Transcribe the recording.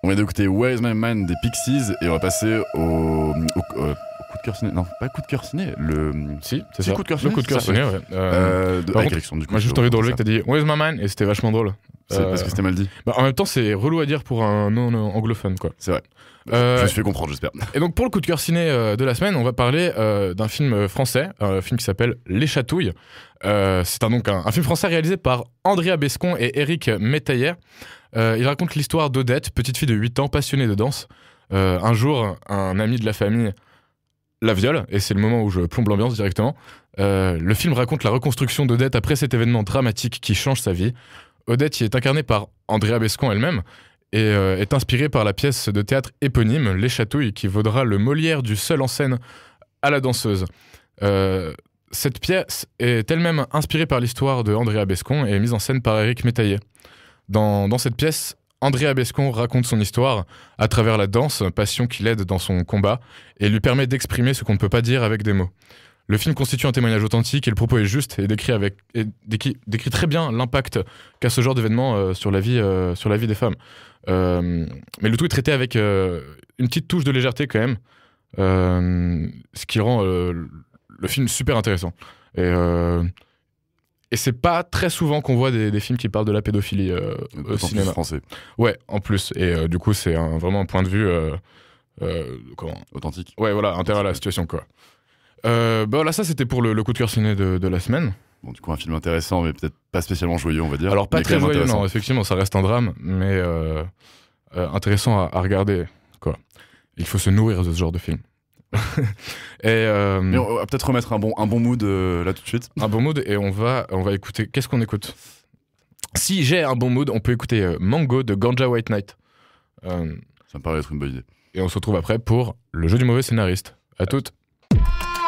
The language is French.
On vient d'écouter Where is My Man des Pixies et on va passer au coup de cœur ciné. Non, pas coup de cœur ciné. Si, c'est ça. Coup de cœur Le coup de cœur ciné, ouais. De Par contre, Alexandre, du coup. moi, juste envie de relever que t'as dit Where is my man et c'était vachement drôle. C'est parce que c'était mal dit. En même temps, c'est relou à dire pour un non-anglophone, quoi. C'est vrai. Je me suis fait comprendre, j'espère. Et donc, pour le coup de cœur ciné de la semaine, on va parler d'un film français, un film qui s'appelle Les Chatouilles. C'est donc un film français réalisé par Andrea Bescon et Éric Métayer. Il raconte l'histoire d'Odette, petite fille de 8 ans, passionnée de danse. Un jour, un ami de la famille la viole, et c'est le moment où je plombe l'ambiance directement. Le film raconte la reconstruction d'Odette après cet événement dramatique qui change sa vie. Odette y est incarnée par Andrea Bescon elle-même, et est inspirée par la pièce de théâtre éponyme Les Chatouilles, qui vaudra le Molière du seul en scène à la danseuse. Cette pièce est elle-même inspirée par l'histoire de Andrea Bescon et mise en scène par Éric Métayer. Dans cette pièce, Andrea Bescon raconte son histoire à travers la danse, passion qui l'aide dans son combat et lui permet d'exprimer ce qu'on ne peut pas dire avec des mots. Le film constitue un témoignage authentique et le propos est juste et décrit très bien l'impact qu'a ce genre d'événement sur la vie des femmes. Mais le tout est traité avec une petite touche de légèreté quand même, ce qui rend le film super intéressant. Et c'est pas très souvent qu'on voit des films qui parlent de la pédophilie au cinéma. Français. Ouais, en plus. Et du coup, c'est vraiment un point de vue Authentique. Ouais, voilà, intérêt à la situation, quoi. Là, ça, c'était pour le coup de cœur ciné de la semaine. Bon, du coup, un film intéressant, mais peut-être pas spécialement joyeux, on va dire. Alors, pas mais très quand même joyeux, intéressant. non, effectivement, ça reste un drame, mais intéressant à regarder, quoi. Il faut se nourrir de ce genre de film. Mais on va peut-être remettre un bon mood là tout de suite. Un bon mood, et on va écouter. Qu'est-ce qu'on écoute? Si j'ai un bon mood, on peut écouter Mango de Ganja White Knight. Ça me paraît être une bonne idée. Et on se retrouve après pour le jeu du mauvais scénariste. À toutes.